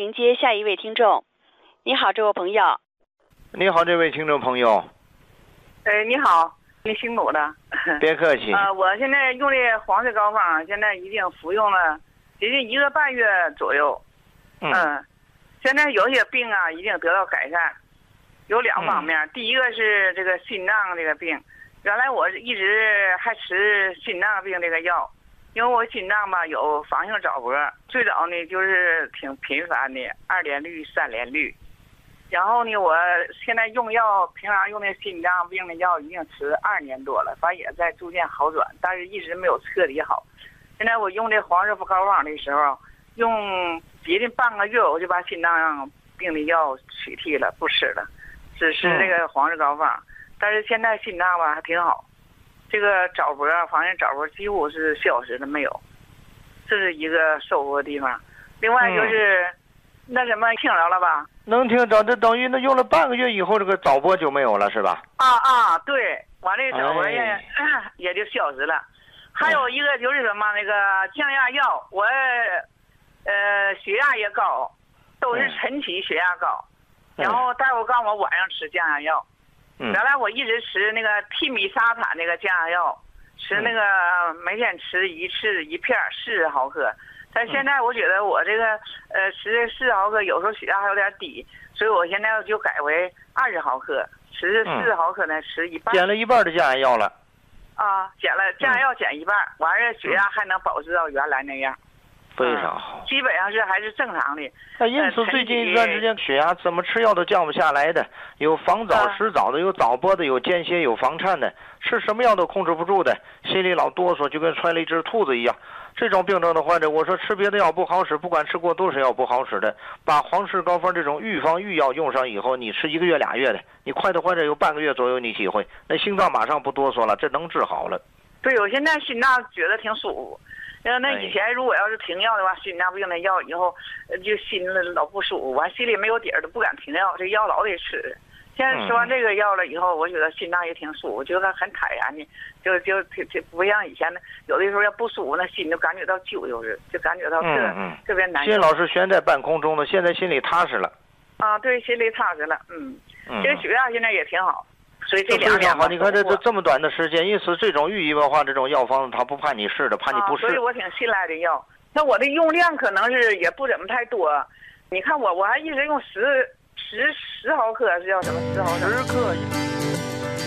迎接下一位听众。你好，这位朋友。 你好，这位听众朋友。 你好，您辛苦了。 别客气。 我现在用的黄氏膏方，现在已经服用了接近1个半月左右。现在有些病啊已经得到改善，有2方面。第一个是这个心脏这个病，原来我一直还吃心脏病这个药，因为我心脏吧有房性早搏，最早呢就是挺频繁的，2连率、3连率。然后呢，我现在用药，平常用的心脏病的药已经吃2年多了，反正也在逐渐好转，但是一直没有彻底好。现在我用这黄氏膏方的时候，用接近半个月，我就把心脏病的药取替了，不吃了，只吃这个黄氏膏方。但是现在心脏吧还挺好，这个早搏房性早搏几乎是消失了没有，这是一个收获的地方。另外就是那什么听着了吧？ 能听着，这等于那用了半个月以后，这个早搏就没有了，是吧？ 对，完了早搏也就消失了。还有一个就是什么那个降压药，我血压也高，都是晨起血压高，然后大夫告诉我晚上吃降压药。原来我一直吃那个替米沙坦那个降压药，吃那个每天吃一次1片40毫克。但现在我觉得我这个吃40毫克，有时候血压还有点低，所以我现在就改为20毫克，吃40毫克呢，吃一半。 减了一半的降压药了。 减了降压药减一半，完了血压还能保持到原来那样。 非常好。 基本上是还是正常的。 因此最近一段时间血压怎么吃药都降不下来的，有防早食早的，有早搏的，有间歇，有房颤的，吃什么药都控制不住的，心里老哆嗦，就跟揣了一只兔子一样。这种病症的患者，我说吃别的药不好使，不管吃过多少药不好使的，把黄氏膏方这种预防预药用上以后，你吃1个月2月的，你快的患者有半个月左右你体会，那心脏马上不哆嗦了，这能治好了。 对，我现在心脏觉得挺舒服。那以前如果要是停药的话，心脏病的药以后就心老不舒服，完心里没有底儿都不敢停药，这药老得吃。现在吃完这个药了以后，我觉得心脏也挺舒服，觉得很坦然的，就不像以前的，有的时候要不舒服，那心就感觉到揪揪着，就感觉到特别难受。 心老是悬在半空中的，现在心里踏实了。 对，心里踏实了。这个血压现在也挺好。所以这2年好，你看这么短的时间，因此这种寓意文化这种药方，他不怕你试的，怕你不试。 所以我挺信赖的药。那我的用量可能是也不怎么太多。你看我还一直用10毫克，是叫什么10毫克？10克。